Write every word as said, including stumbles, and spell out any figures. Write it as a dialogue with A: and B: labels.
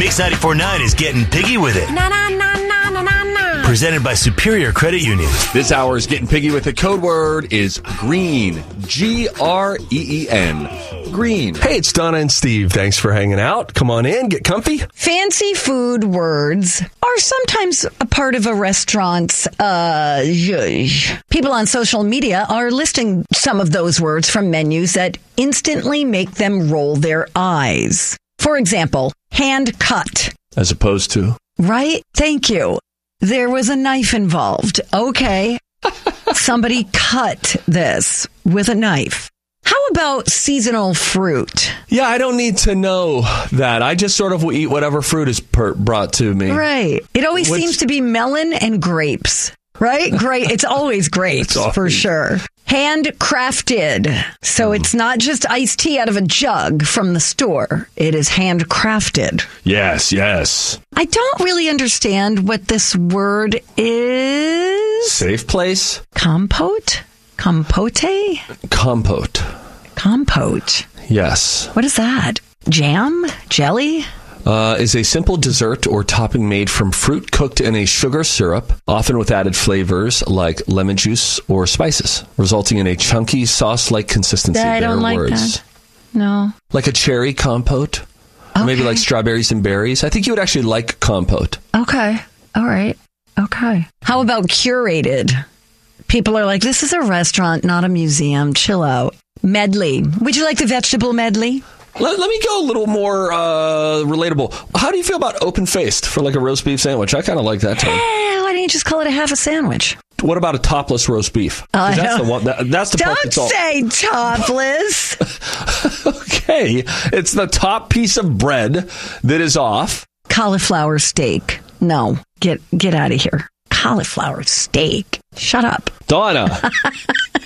A: Mix ninety-four point nine is getting piggy with it.
B: Na na na na na na na.
A: Presented by Superior Credit Union.
C: This hour is getting piggy with the code word is green. G R E E N. Green.
D: Hey, it's Donna and Steve. Thanks for hanging out. Come on in, get comfy.
E: Fancy food words are sometimes a part of a restaurant's, uh, zhuzh. People on social media are listing some of those words from menus that instantly make them roll their eyes. For example, hand cut.
C: As opposed to?
E: Right? Thank you. There was a knife involved. Okay. Somebody cut this with a knife. How about seasonal fruit?
D: Yeah, I don't need to know that. I just sort of will eat whatever fruit is per- brought to me.
E: Right. It always
D: Which-
E: seems to be melon and grapes. Right? Great. It's always grapes,
D: It's always-
E: for sure. Handcrafted. So it's not just iced tea out of a jug from the store. It is handcrafted.
D: Yes, yes.
E: I don't really understand what this word is.
D: Safe place.
E: Compote? Compote?
D: Compote.
E: Compote.
D: Yes.
E: What is that? Jam? Jelly?
D: Uh, is a simple dessert or topping made from fruit cooked in a sugar syrup, often with added flavors like lemon juice or spices, resulting in a chunky sauce-like consistency.
E: I don't
D: Their
E: like
D: words.
E: that. No.
D: Like a cherry compote. Or maybe
E: Okay.
D: like strawberries and berries. I think you would actually like compote.
E: Okay. All right. Okay. How about curated? People are like, this is a restaurant, not a museum. Chill out. Medley. Would you like the vegetable medley?
D: Let, let me go a little more uh, relatable. How do you feel about open-faced for like a roast beef sandwich? I kind of like that term.
E: Eh, why don't you just call it a half a sandwich?
D: What about a topless roast beef? 'Cause
E: I
D: that's
E: don't-
D: the one. That, that's the part
E: Don't
D: that's all.
E: say topless.
D: Okay, it's the top piece of bread that is off.
E: Cauliflower steak. No. Get get out of here. Cauliflower steak. Shut up.
D: Donna.